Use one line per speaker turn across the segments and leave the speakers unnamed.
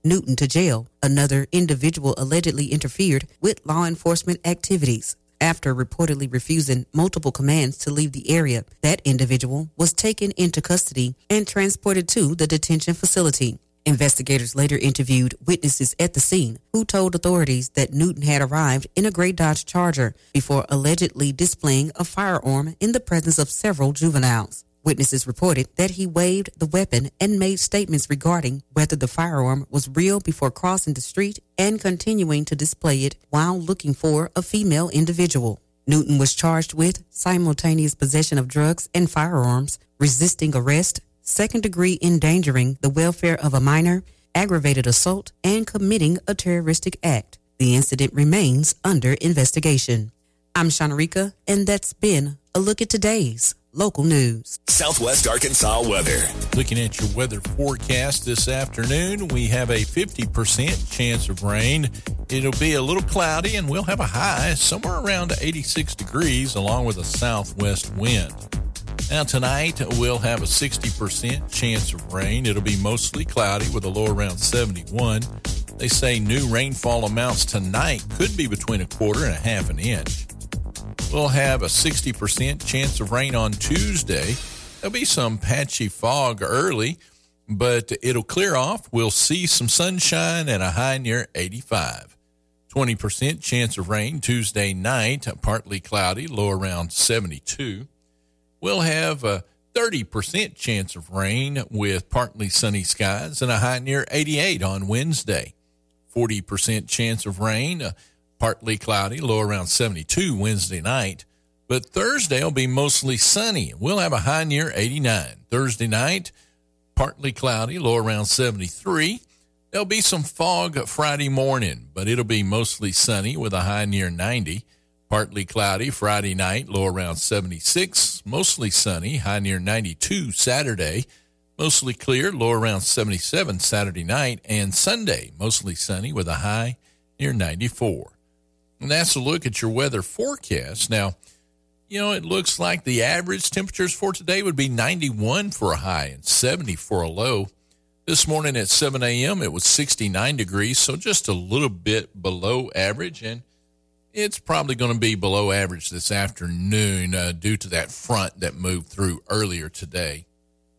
Newton to jail. Another individual allegedly interfered with law enforcement activities. After reportedly refusing multiple commands to leave the area, that individual was taken into custody and transported to the detention facility. Investigators later interviewed witnesses at the scene who told authorities that Newton had arrived in a gray Dodge Charger before allegedly displaying a firearm in the presence of several juveniles. Witnesses reported that he waved the weapon and made statements regarding whether the firearm was real before crossing the street and continuing to display it while looking for a female individual. Newton was charged with simultaneous possession of drugs and firearms, resisting arrest, second-degree endangering the welfare of a minor, aggravated assault, and committing a terroristic act. The incident remains under investigation. I'm Shanarika, and that's been a look at today's local news.
Southwest Arkansas weather.
Looking at your weather forecast this afternoon, we have a 50% chance of rain. It'll be a little cloudy, and we'll have a high somewhere around 86 degrees along with a southwest wind. Now tonight, we'll have a 60% chance of rain. It'll be mostly cloudy with a low around 71. They say new rainfall amounts tonight could be between a quarter and a half an inch. We'll have a 60% chance of rain on Tuesday. There'll be some patchy fog early, but it'll clear off. We'll see some sunshine and a high near 85. 20% chance of rain Tuesday night, partly cloudy, low around 72. We'll have a 30% chance of rain with partly sunny skies and a high near 88 on Wednesday. 40% chance of rain, partly cloudy, low around 72 Wednesday night. But Thursday will be mostly sunny. We'll have a high near 89. Thursday night, partly cloudy, low around 73. There'll be some fog Friday morning, but it'll be mostly sunny with a high near 90. Partly cloudy Friday night, low around 76. Mostly sunny, high near 92 Saturday. Mostly clear, low around 77 Saturday night. And Sunday, mostly sunny with a high near 94. And that's a look at your weather forecast. Now, it looks like the average temperatures for today would be 91 for a high and 70 for a low. This morning at 7 a.m., it was 69 degrees, so just a little bit below average. And it's probably going to be below average this afternoon due to that front that moved through earlier today.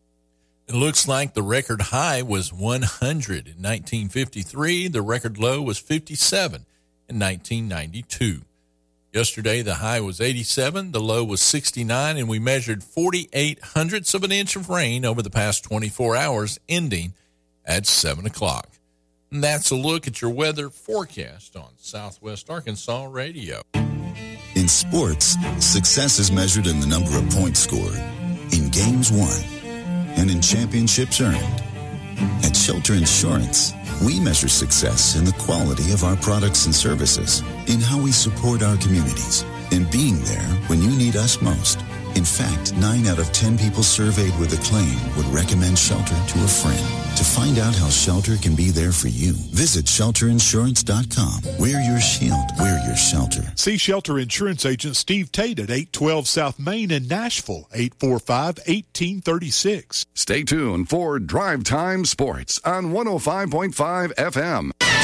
It looks like the record high was 100 in 1953. The record low was 57 in 1992. Yesterday, the high was 87, the low was 69, and we measured 48 hundredths of an inch of rain over the past 24 hours, ending at 7 o'clock. And that's a look at your weather forecast on Southwest Arkansas Radio.
In sports, success is measured in the number of points scored, in games won, and in championships earned. At Shelter Insurance, we measure success in the quality of our products and services, in how we support our communities, and being there when you need us most. In fact, 9 out of 10 people surveyed with a claim would recommend Shelter to a friend. To find out how Shelter can be there for you, visit shelterinsurance.com. Wear your shield. Wear your shelter.
See Shelter Insurance Agent Steve Tate at 812 South Main in Nashville, 845-1836.
Stay tuned for Drive Time Sports on 105.5 FM.